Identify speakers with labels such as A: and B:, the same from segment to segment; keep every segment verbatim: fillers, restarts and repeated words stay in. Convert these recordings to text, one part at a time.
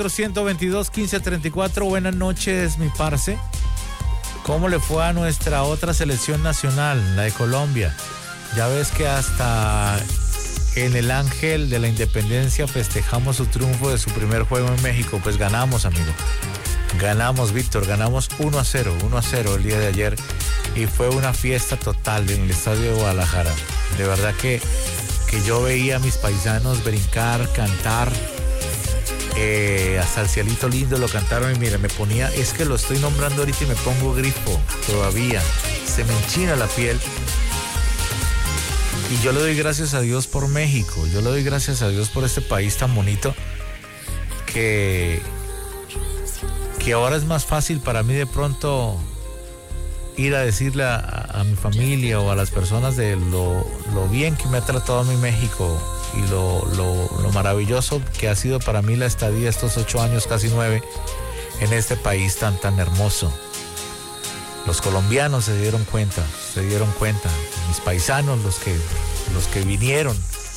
A: ciento veintidós, quince treinta y cuatro. Buenas noches, mi parce. ¿Cómo le fue a nuestra otra selección nacional, la de Colombia? Ya ves que hasta en el Ángel de la Independencia festejamos su triunfo de su primer juego en México. Pues ganamos, amigo. Ganamos, Víctor, ganamos uno a cero, uno a cero el día de ayer. Y fue una fiesta total en el estadio de Guadalajara. De verdad que, que yo veía a mis paisanos brincar, cantar. Eh, hasta el cielito lindo lo cantaron y mira, me ponía, es que lo estoy nombrando ahorita y me pongo grifo todavía, se me enchina la piel. Y yo le doy gracias a Dios por México, yo le doy gracias a Dios por este país tan bonito que, que ahora es más fácil para mí de pronto ir a decirle a, a mi familia o a las personas de lo, lo bien que me ha tratado a mi México y lo, lo, lo maravilloso que ha sido para mí la estadía estos ocho años, casi nueve, en este país tan, tan hermoso. Los colombianos se dieron cuenta, se dieron cuenta, mis paisanos, los que, los que vinieron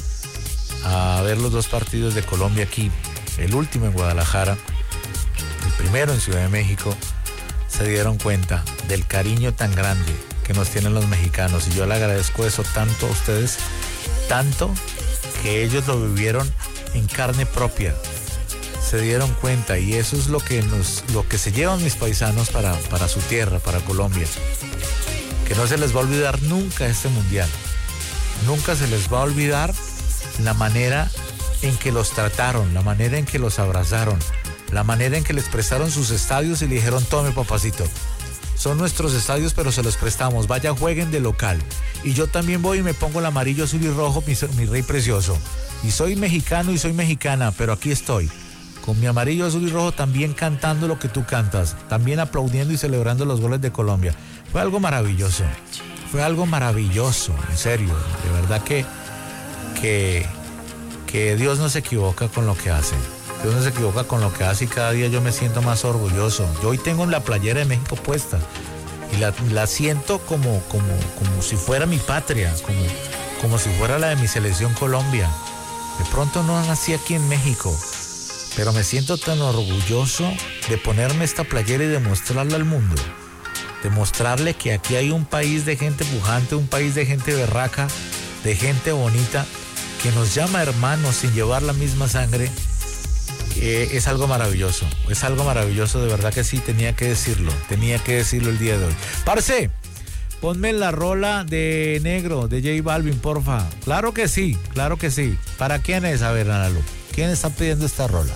A: a ver los dos partidos de Colombia aquí, el último en Guadalajara, el primero en Ciudad de México, se dieron cuenta del cariño tan grande que nos tienen los mexicanos, y yo le agradezco eso tanto a ustedes, tanto que ellos lo vivieron en carne propia, se dieron cuenta, y eso es lo que nos, lo que se llevan mis paisanos para, para su tierra, para Colombia, que no se les va a olvidar nunca este mundial, nunca se les va a olvidar la manera en que los trataron, la manera en que los abrazaron, la manera en que les prestaron sus estadios y le dijeron, tome papacito, son nuestros estadios pero se los prestamos, vaya jueguen de local. Y yo también voy y me pongo el amarillo, azul y rojo, mi, mi rey precioso. Y soy mexicano y soy mexicana, pero aquí estoy, con mi amarillo, azul y rojo, también cantando lo que tú cantas, también aplaudiendo y celebrando los goles de Colombia. Fue algo maravilloso, fue algo maravilloso, en serio. De verdad que, que, que Dios no se equivoca con lo que hace. Dios no se equivoca con lo que hace y cada día yo me siento más orgulloso. Yo hoy tengo la playera de México puesta. Y la, la siento como, como, como si fuera mi patria, como, como si fuera la de mi selección Colombia. De pronto no nací aquí en México, pero me siento tan orgulloso de ponerme esta playera y demostrarla al mundo. Demostrarle que aquí hay un país de gente pujante, un país de gente berraca, de gente bonita, que nos llama hermanos sin llevar la misma sangre. Eh, es algo maravilloso, es algo maravilloso, de verdad que sí, tenía que decirlo, tenía que decirlo el día de hoy. Parce, ponme la rola de Negro, de J Balvin, porfa. Claro que sí, claro que sí. ¿Para quién es? A ver, Analu, ¿quién está pidiendo esta rola?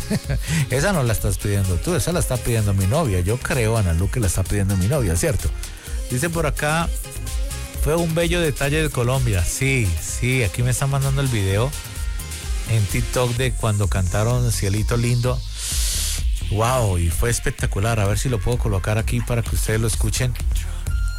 A: Esa no la estás pidiendo tú, esa la está pidiendo mi novia. Yo creo, Analu, que la está pidiendo mi novia, ¿cierto? Dice por acá, fue un bello detalle de Colombia. Sí, sí, aquí me están mandando el video en TikTok de cuando cantaron Cielito Lindo. Wow, y fue espectacular. A ver si lo puedo colocar aquí para que ustedes lo escuchen.